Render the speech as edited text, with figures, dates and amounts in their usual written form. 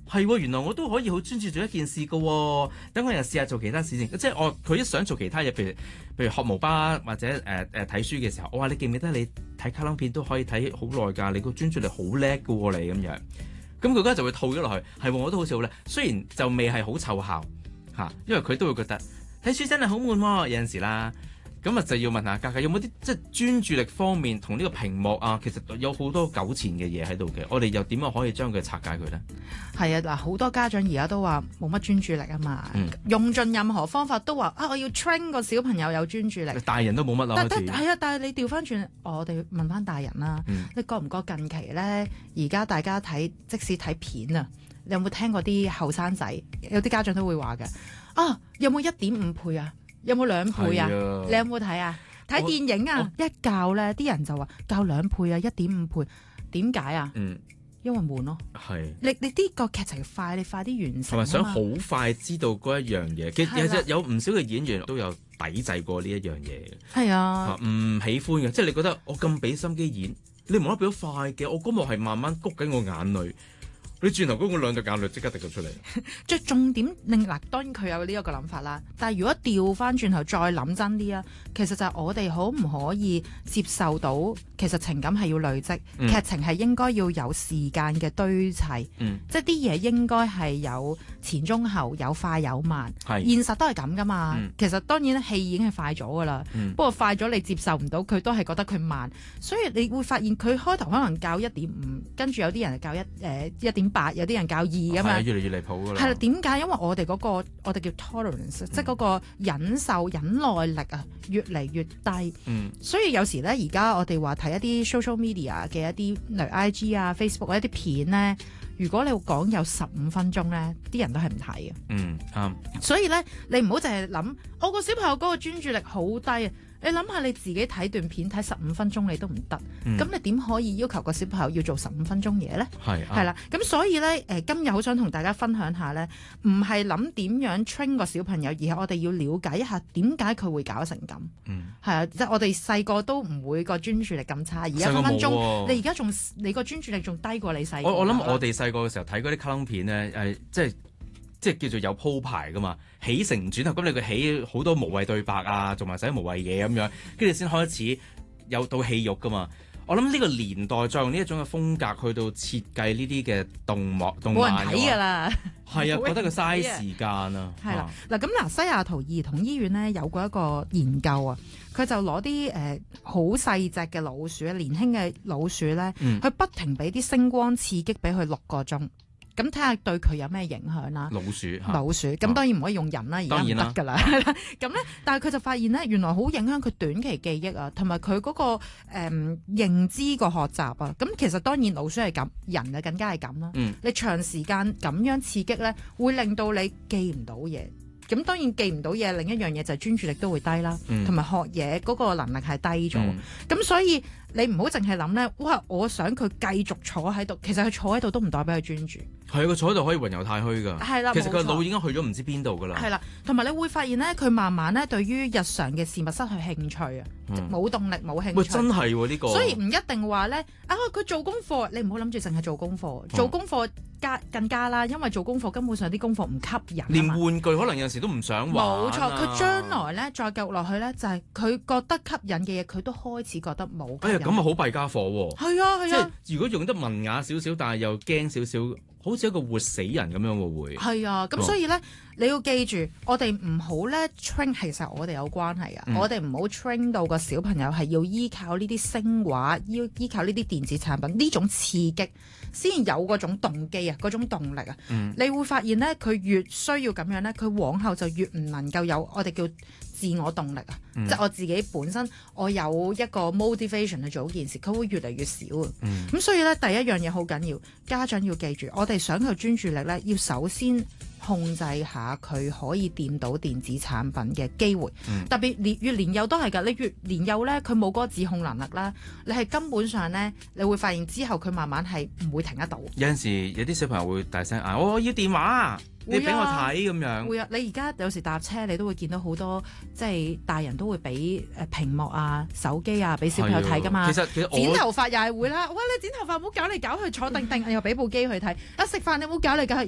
係喎，原來我都可以好專注做一件事㗎喎。等我又試下做其他事情，即係佢一想做其他嘢，譬如學毛巴或者睇書嘅時候，我話你記唔記得你睇卡通片都可以睇好耐㗎？你個專注力好叻㗎喎，你咁樣。咁佢而家就會套咗落去，係喎，我都好似好叻。雖然就未係好奏效嚇，因為佢都會覺得睇書真係好悶喎，有陣時啦。咁啊就要問下嘉嘉有冇啲即係專注力方面同呢個屏幕啊，其實有好多糾纏嘅嘢喺度嘅，我哋又點樣可以將佢拆解佢咧？ 係啊，嗱，好多家長而家都話冇乜專注力啊嘛，用盡任何方法都話我要 train 個小朋友有專注力。 大人都冇乜啦， 係啊，但係你調翻轉，我哋問翻大人啦，你覺唔覺近期咧，而家大家睇即使睇片啊，你有冇聽過啲後生仔有啲家長都會話嘅有冇1.5倍啊？有冇2倍啊？你有冇睇啊？睇電影啊，一教咧，啲人就話教2倍啊，1.5倍，點解啊？因為悶咯。係你呢個劇情快，你快啲完成。同埋想好快知道嗰一樣嘢，其實有唔少嘅演員都有抵制過呢一樣嘢嘅。 係啊， 唔喜歡嘅，即係你覺得我咁俾心機演，你唔可以俾得快嘅，我嗰幕係慢慢谷緊我眼淚。你轉頭嗰個2滴眼淚即刻滴咗出嚟。 最重點當然佢有呢一個諗法啦。但係如果調翻轉頭再諗真啲啊，其實就係我哋可唔可以接受到，其實情感係要累積，劇情係應該要有時間嘅堆砌，即係啲嘢應該係有前中後，有快有慢。現實都係咁噶嘛。其實當然戲已經係快咗噶啦，不過快咗你接受唔到，佢都係覺得佢慢，所以你會發現佢開頭可能教1.5，跟住有啲人教1.8，有啲人教2咁樣， 越嚟越離譜噶啦。 係啦，點解？因為我哋嗰個我哋叫 tolerance，即係嗰個忍耐力啊，越嚟越低。所以有時咧，而家我哋話睇一啲 social media 嘅一啲，例如 IG 啊、Facebook 一啲片咧，如果你講有15分鐘咧，啲人都係唔睇嘅。啱。所以咧，你唔好淨係諗我個小朋友嗰個專注力好低啊！你諗下你自己睇段片睇15分鐘你都唔得，咁你點可以要求個小朋友要做15分鐘嘢咧？係啦，咁所以咧今日好想同大家分享下咧，唔係諗點樣 train 個小朋友，而係我哋要了解一下點解佢會搞成咁。係啊，即係我哋細個都唔會個專注力咁差，而家分分鐘你而家你個專注力仲低過你細個。 我諗我哋細個嘅時候睇嗰啲卡通片咧，即係叫做有鋪排噶嘛，起承轉合，咁你佢起好多無謂對白啊，做埋晒無謂嘢咁樣，跟住先開始有到戲肉噶嘛。我諗呢個年代再用呢一種嘅風格去到設計呢啲嘅動漫冇人睇㗎啦。 係啊，覺得佢嘥時間啊。 係啦，咁西雅圖兒童醫院咧有過一個研究啊，佢就攞啲好細隻嘅老鼠，年輕嘅老鼠咧，佢不停俾啲聲光刺激俾佢6個鐘。咁睇下對佢有咩影響啦？老鼠咁當然唔可以用人啦，而家唔得㗎啦。咁咧，但係佢就發現咧，原來好影響佢短期記憶啊，同埋佢嗰個認知個學習啊。咁其實當然老鼠係咁，人就更加係咁啦。你長時間咁樣刺激咧，會令到你記唔到嘢。咁當然記唔到嘢，另一樣嘢就係專注力都會低啦，同埋學嘢嗰個能力係低咗。咁所以你唔好淨係諗咧，哇！我想佢繼續坐喺度，其實佢坐喺度都唔代表佢專注。係啊，佢坐喺度可以雲遊太虛㗎。係啦，其實佢腦已經去咗唔知邊度㗎啦。係啦，同埋你會發現咧，佢慢慢咧對於日常嘅事物失去興趣啊，冇動力冇興趣。喂，真係喎呢個。所以唔一定話咧佢做功課，你唔好諗住淨係做功課，做功課更加啦，因為做功課根本上啲功課唔吸引。連玩具可能有時都唔想玩。冇錯，佢將來咧再繼續落去咧，就係佢覺得吸引嘅嘢，佢都開始覺得冇吸引。咁啊好弊家伙喎。係啊。即係如果用得文雅少少，但係又驚少少，好似一個活死人咁樣喎會。係啊，咁所以咧，你要記住，我哋唔好咧 train， 其實我哋有關係啊。我哋唔好 train 到個小朋友係要依靠呢啲聲畫，要依靠呢啲電子產品呢種刺激，先有嗰種動機啊，嗰種動力啊。你會發現咧，佢越需要咁樣咧，佢往後就越唔能夠有我哋叫自我動力啊。即係我自己本身，我有一個 motivation 去做件事，佢會越嚟越少啊。咁所以咧，第一樣嘢好緊要，家長要記住，我哋想佢專注力咧，要首先控制下佢可以掂到電子產品嘅機會。特別越年幼都係㗎，你越年幼咧，佢冇嗰個自控能力啦，你係根本上咧，你會發現之後佢慢慢係唔會停得到。有陣時有啲小朋友會大聲嗌：我要電話。你俾我睇咁樣。會啊！你而家有時搭車，你都會見到好多即係大人都會俾屏幕啊、手機啊俾小朋友睇噶嘛。其實剪頭髮又係會啦。哇！你剪頭髮唔好搞嚟搞去，坐定定又俾部機去睇。食飯你唔好搞嚟搞去，